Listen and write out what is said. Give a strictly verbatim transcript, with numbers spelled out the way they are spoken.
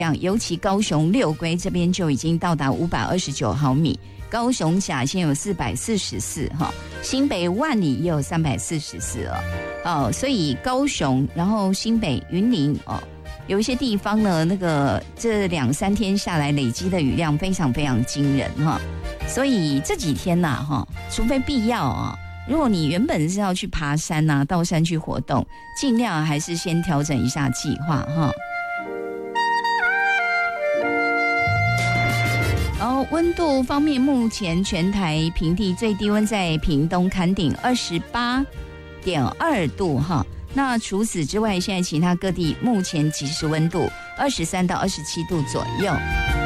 尤其高雄六龟这边就已经到达五百二十九毫米，高雄甲线有四百四十四哈，新北万里也有三百四十四了哦，所以高雄，然后新北、云林哦，有一些地方呢，那个这两三天下来累积的雨量非常非常惊人哈，所以这几天呐、啊、哈，除非必要啊。如果你原本是要去爬山啊，到山区活动，尽量还是先调整一下计划哈。然后温度方面，目前全台平地最低温在屏东崁顶二十八点二度哈。那除此之外，现在其他各地目前即时温度二十三到二十七度左右。